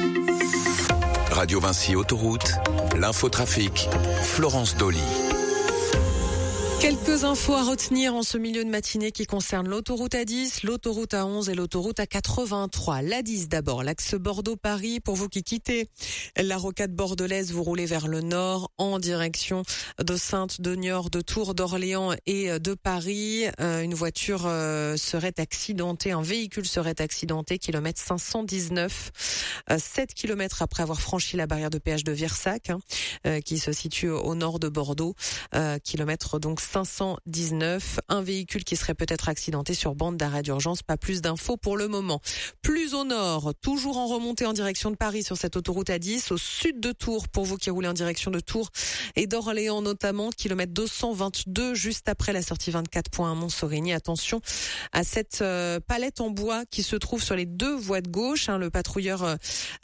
Radio Vinci Autoroute, l'infotrafic, Florence Dolly. Quelques infos à retenir en ce milieu de matinée qui concernent l'autoroute A10, l'autoroute A11 et l'autoroute A83. L'A10 d'abord, l'axe Bordeaux-Paris. Pour vous qui quittez la rocade bordelaise, vous roulez vers le nord en direction de Saintes, de Niort, de Tours, d'Orléans et de Paris. Une voiture serait accidentée, un véhicule serait accidenté, kilomètre 519, 7 kilomètres après avoir franchi la barrière de péage de Virsac, qui se situe au nord de Bordeaux, kilomètre donc 519, un véhicule qui serait peut-être accidenté sur bande d'arrêt d'urgence. Pas plus d'infos pour le moment. Plus au nord, toujours en remontée en direction de Paris sur cette autoroute A10, au sud de Tours, pour vous qui roulez en direction de Tours et d'Orléans notamment, kilomètre 222, juste après la sortie 24.1 Montsorigny. Attention à cette palette en bois qui se trouve sur les deux voies de gauche. Le patrouilleur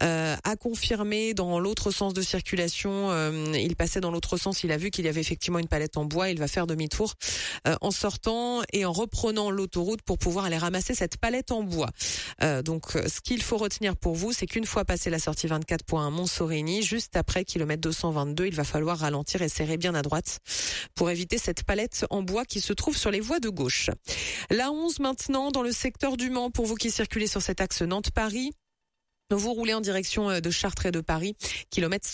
a confirmé dans l'autre sens de circulation. Il passait dans l'autre sens, il a vu qu'il y avait effectivement une palette en bois. Il va faire demi-tour en sortant et en reprenant l'autoroute pour pouvoir aller ramasser cette palette en bois. Donc ce qu'il faut retenir pour vous, c'est qu'une fois passé la sortie 24.1 Montsorigny, juste après kilomètre 222, il va falloir ralentir et serrer bien à droite pour éviter cette palette en bois qui se trouve sur les voies de gauche. La 11 maintenant dans le secteur du Mans, pour vous qui circulez sur cet axe Nantes-Paris. Vous roulez en direction de Chartres et de Paris, kilomètre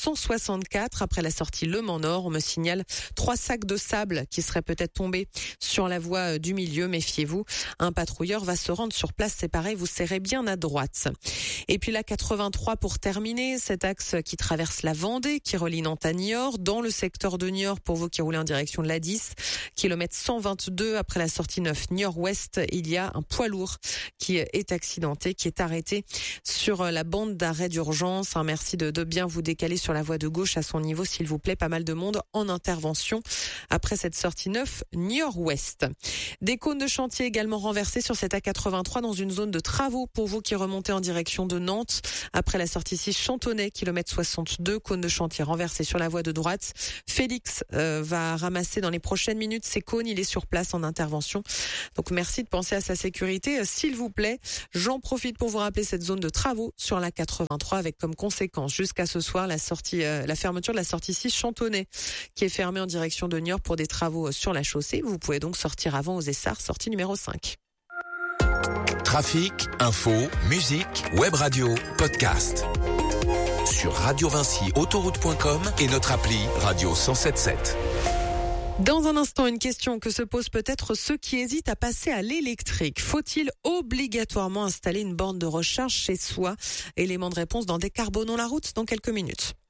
164 après la sortie Le Mans Nord. On me signale 3 sacs de sable qui seraient peut-être tombés sur la voie du milieu. Méfiez-vous, un patrouilleur va se rendre sur place. C'est pareil, vous serrez bien à droite. Et puis la 83 pour terminer, cet axe qui traverse la Vendée, qui relie Nantes à Niort. Dans le secteur de Niort, pour vous qui roulez en direction de l'A10, kilomètre 122 après la sortie 9 Niort-Ouest, il y a un poids lourd qui est accidenté, qui est arrêté sur la bande d'arrêt d'urgence. Merci de bien vous décaler sur la voie de gauche à son niveau, s'il vous plaît. Pas mal de monde en intervention après cette sortie 9 Niort-Ouest. Des cônes de chantier également renversés sur cette A83 dans une zone de travaux pour vous qui remontez en direction de Nantes. Après la sortie 6 Chantonnay, kilomètre 62, cônes de chantier renversés sur la voie de droite. Félix va ramasser dans les prochaines minutes ces cônes. Il est sur place en intervention. Donc merci de penser à sa sécurité, s'il vous plaît. J'en profite pour vous rappeler cette zone de travaux sur la 83 avec comme conséquence jusqu'à ce soir la fermeture de la sortie 6 Chantonnay qui est fermée en direction de Niort pour des travaux sur la chaussée. Vous pouvez donc sortir avant aux Essarts, sortie numéro 5. Trafic, info, musique, web radio, podcast. Sur radiovinciautoroute.com et notre appli Radio 107.7. Dans un instant, une question que se posent peut-être ceux qui hésitent à passer à l'électrique. Faut-il obligatoirement installer une borne de recharge chez soi? Élément de réponse dans Décarbonons la route dans quelques minutes.